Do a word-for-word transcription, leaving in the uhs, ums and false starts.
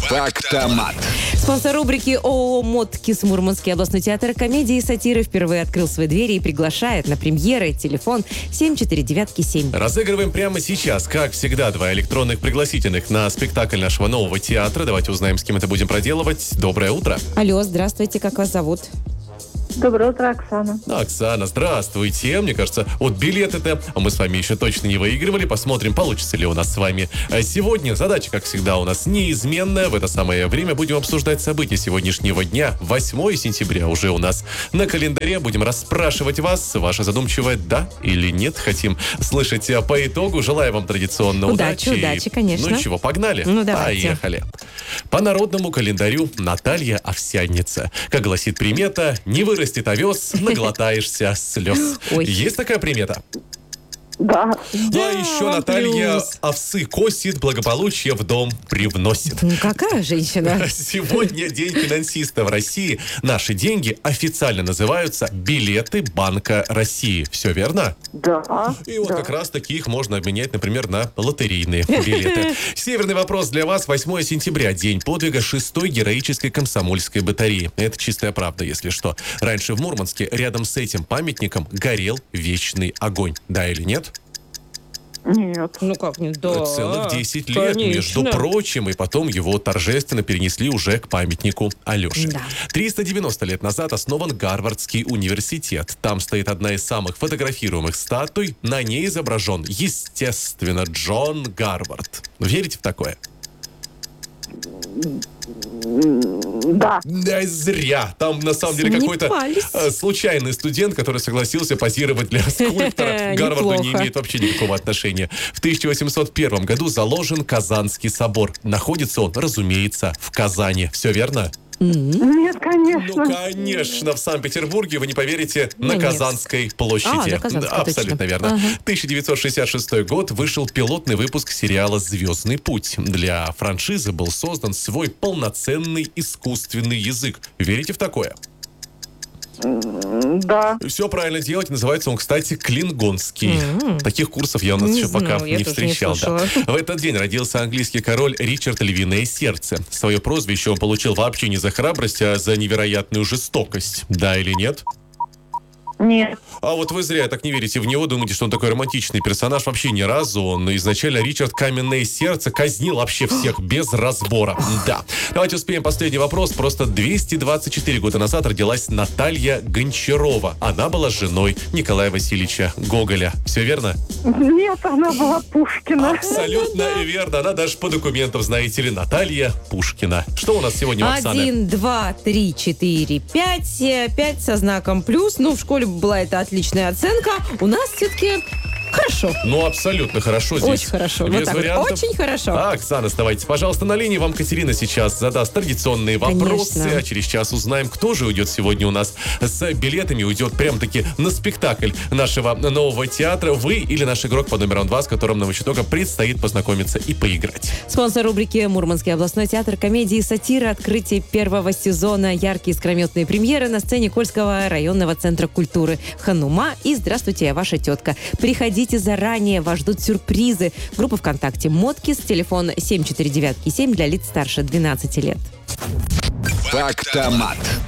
Фактомат. Спонсор рубрики ООО «Моткис» Мурманский областной театр комедии и сатиры впервые открыл свои двери и приглашает на премьеры. Телефон семь четыре девять семь. Разыгрываем прямо сейчас, как всегда, два электронных пригласительных на спектакль нашего нового театра. Давайте узнаем, с кем это будем проделывать. Доброе утро. Алло, здравствуйте, как вас зовут? Доброе утро, Оксана. Оксана, здравствуйте. Мне кажется, вот билеты-то мы с вами еще точно не выигрывали. Посмотрим, получится ли у нас с вами. А сегодня задача, как всегда, у нас неизменная. В это самое время будем обсуждать события сегодняшнего дня. восьмое сентября уже у нас на календаре. Будем расспрашивать вас. Ваше задумчивое «да» или «нет». Хотим слышать по итогу. Желаю вам традиционно удачи. Удачи, удачи, конечно. Ну чего, погнали? Ну, давайте. Поехали. По народному календарю Наталья Овсянница. Как гласит примета, не вырастет овес, наглотаешься слез. Ой. Есть такая примета? Да. А еще Наталья плюс. овсы косит, благополучие в дом привносит. Ну, какая женщина? Сегодня День финансиста в России. Наши деньги официально называются билеты Банка России. Все верно? Да. И вот да. как раз таки их можно обменять, например, на лотерейные билеты. Северный вопрос для вас. восьмое сентября. День подвига шестой героической комсомольской батареи. Это чистая правда, если что. Раньше в Мурманске рядом с этим памятником горел вечный огонь. Да или нет? Нет. Ну как нет, да. Целых десять лет, Конечно. между прочим, и потом его торжественно перенесли уже к памятнику Алёше. Да. триста девяносто лет назад основан Гарвардский университет. Там стоит одна из самых фотографируемых статуй. На ней изображен, естественно, Джон Гарвард. Верите в такое? Да. Да, зря. Там, на самом деле, какой-то э, случайный студент, который согласился позировать для скульптора. К Гарварду не Неплохо. имеет вообще никакого отношения. В тысяча восемьсот первом году заложен Казанский собор. Находится он, разумеется, в Казани. Все верно? Нет, конечно. Ну, конечно, в Санкт-Петербурге, вы не поверите, на Нет. Казанской площади. А, на Казанской, Да, абсолютно точно. верно. Ага. тысяча девятьсот шестьдесят шестой год вышел пилотный выпуск сериала «Звездный путь». Для франшизы был создан свой полноценный искусственный язык. Верите в такое? Да. Все правильно делать. Называется он, кстати, клингонский. М. Таких курсов я у нас Не еще пока знаю, я не тоже не встречал. да. слышала. В этот день родился английский король Ричард Львиное Сердце. Свое прозвище он получил вообще не за храбрость, а за невероятную жестокость. Да или нет? Нет. А вот вы зря так не верите в него, думаете, что он такой романтичный персонаж. Вообще ни разу. Он изначально Ричард Каменное Сердце казнил вообще всех без разбора. Да. Давайте успеем последний вопрос. Просто двести двадцать четыре года назад родилась Наталья Гончарова. Она была женой Николая Васильевича Гоголя. Все верно? Нет, она была Пушкина. Абсолютно верно. Она даже по документам, знаете ли, Наталья Пушкина. Что у нас сегодня у Оксаны? Один, два, три, четыре, пять. э, Пять со знаком плюс. Ну, в школе была это отличная оценка. У нас все-таки хорошо. Ну, абсолютно хорошо здесь. Очень хорошо. Без Вот так вот. вариантов. Очень хорошо. А, Оксана, оставайтесь, пожалуйста, на линии. Вам Катерина сейчас задаст традиционные вопросы. Конечно. А через час узнаем, кто же уйдет сегодня у нас с билетами. Уйдет прям-таки на спектакль нашего нового театра. Вы или наш игрок под номером два, с которым нам еще только предстоит познакомиться и поиграть. Спонсор рубрики «Мурманский областной театр комедии и сатиры». Открытие первого сезона. Яркие искрометные премьеры на сцене Кольского районного центра культуры «Ханума» и «Здравствуйте, я ваша тетка». Приходите заранее, вас ждут сюрпризы. Группа ВКонтакте «Моткис», телефон семь четыре девять семь для лиц старше двенадцати лет. Фактомат.